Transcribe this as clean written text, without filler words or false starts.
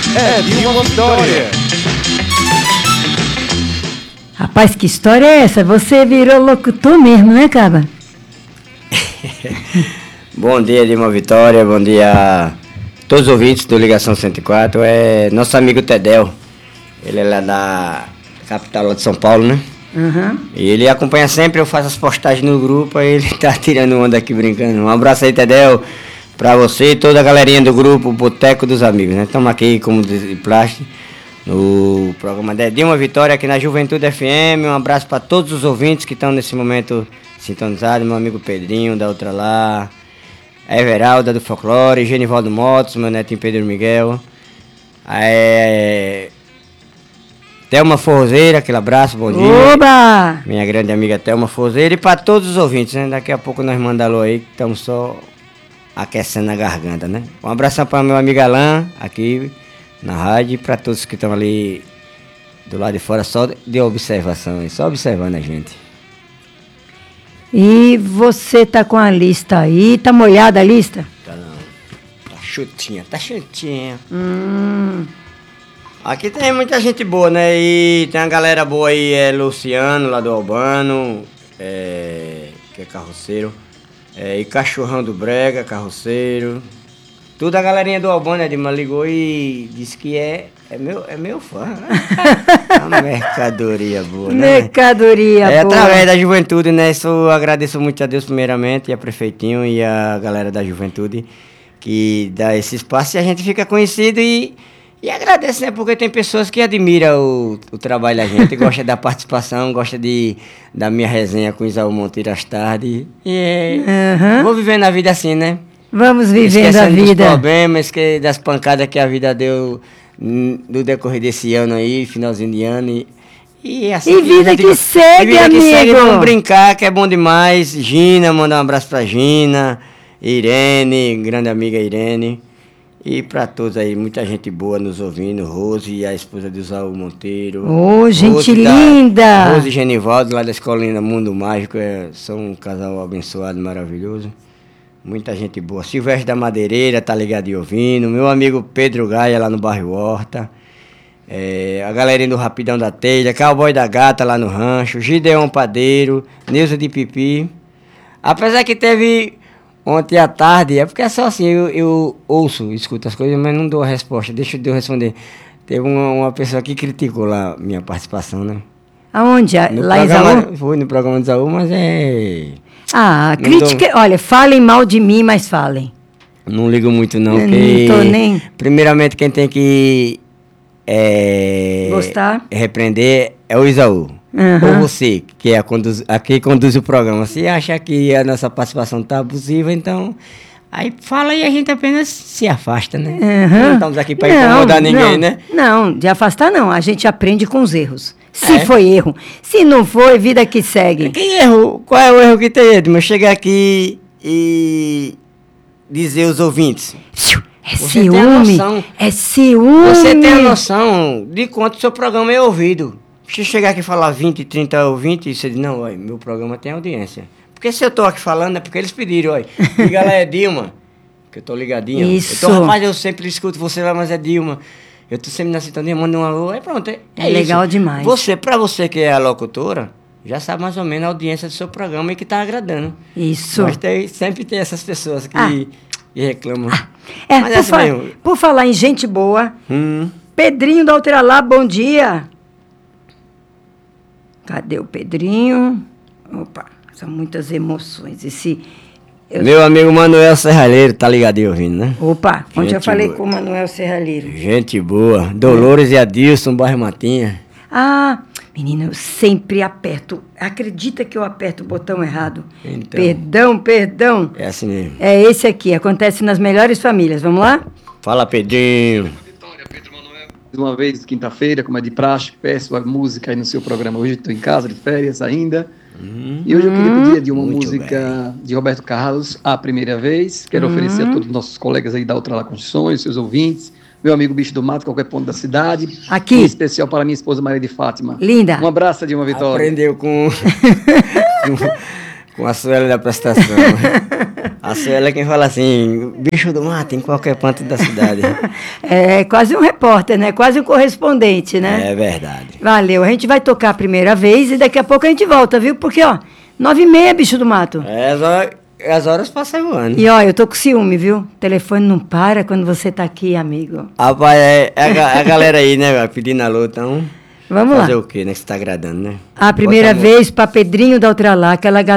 é Dilma Vitória. Rapaz, que história é essa? Você virou locutor mesmo, né, Caba? Bom dia, Dilma Vitória. Bom dia a todos os ouvintes do Ligação 104. É nosso amigo Tedel. Ele é lá da capital lá de São Paulo, né? Uhum. E ele acompanha sempre, eu faço as postagens no grupo, aí ele tá tirando onda aqui brincando. Um abraço aí, Tedel, pra você e toda a galerinha do grupo Boteco dos Amigos, né? Estamos aqui como de plástico no programa da Dilma Vitória aqui na Juventude FM. Um abraço para todos os ouvintes que estão nesse momento sintonizados, meu amigo Pedrinho da outra lá, a Everalda do Folclore, Genivaldo Motos, meu netinho Pedro Miguel, Thelma Forrozeira, aquele abraço, bom dia. Oba! Minha grande amiga Thelma Forrozeira e para todos os ouvintes, né? Daqui a pouco nós mandamos alô aí, que estamos só aquecendo a garganta, né? Um abração para meu amigo Alain, aqui na rádio, e para todos que estão ali do lado de fora, só de observação, só observando a gente. E você tá com a lista aí, tá molhada a lista? Tá não, tá chutinha. Aqui tem muita gente boa, né? E tem uma galera boa aí, Luciano, lá do Albano, que é carroceiro, e Cachorrão do Brega, carroceiro. Tudo a galerinha do Albano, Edma, ligou e disse que é meu fã. Uma mercadoria boa, né? Mercadoria boa. Através da juventude, né? Isso eu agradeço muito a Deus primeiramente, e a Prefeitinho e a galera da juventude que dá esse espaço e a gente fica conhecido e agradece, né? Porque tem pessoas que admiram o trabalho da gente, gostam da participação, gostam da minha resenha com Isaú Monteiro às tardes. Vou vivendo a vida assim, né? Vamos vivendo a vida. Dos problemas, das pancadas que a vida deu no decorrer desse ano aí, finalzinho de ano. E assim, e vida que segue, amigo. Que segue, vamos brincar, que é bom demais. Gina, mandar um abraço pra Gina, Irene, grande amiga Irene. E para todos aí, muita gente boa nos ouvindo, Rose e a esposa de Isaú Monteiro. Ô, gente linda! Rose e Genivaldo, lá da Escolinha Mundo Mágico, são um casal abençoado, maravilhoso. Muita gente boa. Silvestre da Madeireira, tá ligado e ouvindo. Meu amigo Pedro Gaia, lá no bairro Horta. A galerinha do Rapidão da Telha, Cowboy da Gata, lá no Rancho. Gideon Padeiro, Neuza de Pipi. Apesar que teve... Ontem à tarde, é porque é só assim, eu ouço, escuto as coisas, mas não dou a resposta, deixa eu responder. Teve uma pessoa que criticou lá a minha participação, né? Aonde? Lá em Isaú? Foi no programa de Isaú, mas crítica, olha, falem mal de mim, mas falem. Não ligo muito não, porque... Não tô nem... Primeiramente quem tem que... Gostar? Repreender é o Isaú. Ou você, que conduz o programa. Se acha que a nossa participação está abusiva, então... Aí fala e a gente apenas se afasta, né? Não estamos aqui para incomodar ninguém, né? Não, de afastar não. A gente aprende com os erros. Se foi erro. Se não foi, vida que segue. Que erro? Qual é o erro que tem, Edmar? Chegar aqui e dizer aos ouvintes... É ciúme. Você tem a noção de quanto o seu programa é ouvido. Se chegar aqui e falar 20, 30 ouvintes, você diz, não, olha, meu programa tem audiência. Porque se eu tô aqui falando, é porque eles pediram, olha, liga lá, é Dilma, que eu tô ligadinho. Isso. Rapaz, eu sempre escuto você lá, mas é Dilma. Eu tô sempre na sintonia, manda um alô, aí pronto, é legal isso. Demais. Pra você que é a locutora, já sabe mais ou menos a audiência do seu programa e que tá agradando. Isso. Mas sempre tem essas pessoas que reclamam. Mas por falar em gente boa, Pedrinho da Ultralá, bom dia. Cadê o Pedrinho? Opa, são muitas emoções. Meu amigo Manuel Serralheiro, tá ligadinho ouvindo, né? Opa, ontem eu falei com o Manuel Serralheiro. Gente boa. Dolores e Adilson, bairro Matinha. Menina, eu sempre aperto. Acredita que eu aperto o botão errado? Então, perdão. É assim mesmo. É esse aqui, acontece nas melhores famílias. Vamos lá? Fala, Pedrinho. Mais uma vez, quinta-feira, como é de praxe, peço a música aí no seu programa. Hoje estou em casa, de férias ainda. E hoje eu queria pedir de uma música de Roberto Carlos, A Primeira Vez. Quero oferecer a todos os nossos colegas aí da Ultralá Construções, seus ouvintes, meu amigo Bicho do Mato, qualquer ponto da cidade. Aqui. Em especial para minha esposa Maria de Fátima. Linda. Um abraço, Dilma Vitória. Aprendeu com Com a Suela da prestação. A Suela é quem fala assim, bicho do mato em qualquer ponto da cidade. É quase um repórter, né? Quase um correspondente, né? É verdade. Valeu. A gente vai tocar a primeira vez e daqui a pouco a gente volta, viu? Porque, ó, 9h30, bicho do mato. As horas passam voando. E, ó, eu tô com ciúme, viu? O telefone não para quando você tá aqui, amigo. Rapaz, a galera aí, né, pedindo alô, então... Vamos lá. Fazer o quê, né? Que você tá agradando, né? A primeira vez para Pedrinho da Ultralá, aquela galera.